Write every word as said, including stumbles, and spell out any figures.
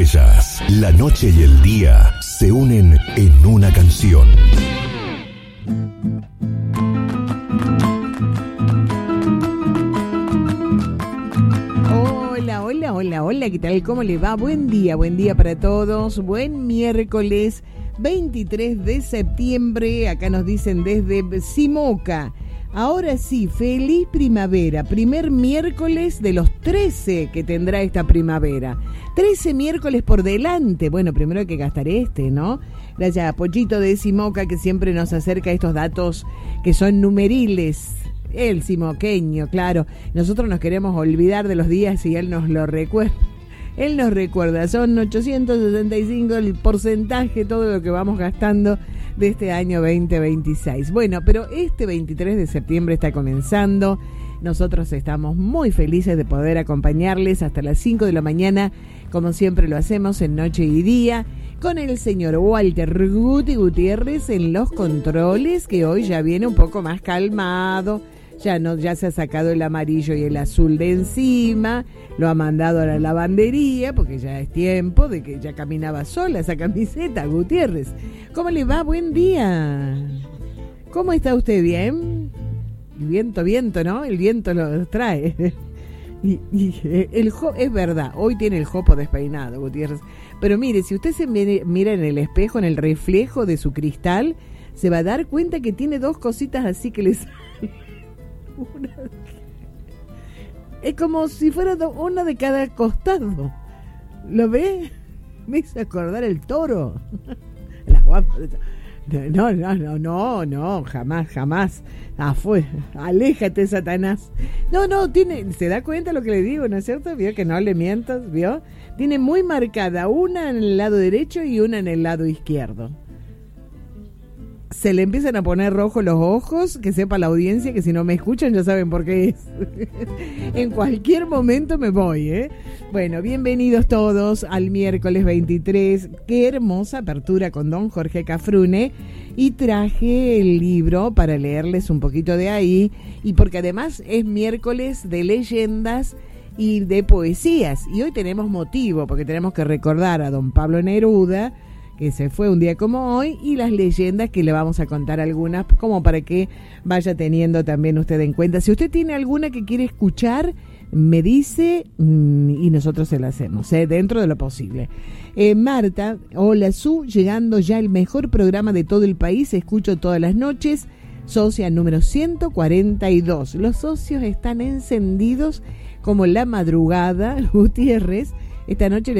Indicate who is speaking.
Speaker 1: estrellas, la noche y el día se unen en una canción.
Speaker 2: Hola, hola, hola, hola, ¿qué tal? ¿Cómo le va? Buen día, buen día para todos. Buen miércoles veintitrés de septiembre. Acá nos dicen desde Simoca. Ahora sí, feliz primavera. Primer miércoles de los trece que tendrá esta primavera. trece miércoles por delante. Bueno, primero hay que gastar este, ¿no? Gracias a Pochito de Simoca, que siempre nos acerca estos datos que son numeriles. El simoqueño, claro. Nosotros nos queremos olvidar de los días y él nos lo recuerda. Él nos recuerda, son ochocientos sesenta y cinco el porcentaje, todo lo que vamos gastando de este año veinte veintiséis. Bueno, pero este veintitrés de septiembre está comenzando. Nosotros estamos muy felices de poder acompañarles hasta las cinco de la mañana, como siempre lo hacemos en Noche y Día, con el señor Walter Guti Gutiérrez en los controles, que hoy ya viene un poco más calmado. Ya no, ya se ha sacado el amarillo y el azul de encima, lo ha mandado a la lavandería, porque ya es tiempo de que ya caminaba sola esa camiseta, Gutiérrez. ¿Cómo le va? Buen día. ¿Cómo está usted? ¿Bien? El viento, viento, ¿no? El viento lo trae. Y, y el jo, es verdad, hoy tiene el jopo despeinado, Gutiérrez. Pero mire, si usted se mira en el espejo, en el reflejo de su cristal, se va a dar cuenta que tiene dos cositas así que le salen. Una, es como si fuera una de cada costado. ¿Lo ve? Me hizo acordar el toro. Las guapas. No, no, no, no, no, jamás, jamás. Ah, fue. Aléjate, Satanás. No, no, tiene, se da cuenta lo que le digo, ¿no es cierto? Vio que no le mientas, ¿vio? Tiene muy marcada una en el lado derecho y una en el lado izquierdo. Se le empiezan a poner rojos los ojos, que sepa la audiencia que si no me escuchan ya saben por qué es. En cualquier momento me voy, ¿eh? Bueno, bienvenidos todos al miércoles veintitrés. Qué hermosa apertura con don Jorge Cafrune. Y traje el libro para leerles un poquito de ahí. Y porque además es miércoles de leyendas y de poesías. Y hoy tenemos motivo, porque tenemos que recordar a don Pablo Neruda, que se fue un día como hoy, y las leyendas que le vamos a contar algunas, como para que vaya teniendo también usted en cuenta. Si usted tiene alguna que quiere escuchar, me dice y nosotros se la hacemos, ¿eh? Dentro de lo posible. Eh, Marta, hola Su, llegando ya el mejor programa de todo el país, escucho todas las noches, socia número ciento cuarenta y dos. Los socios están encendidos como la madrugada, Gutiérrez. Esta noche le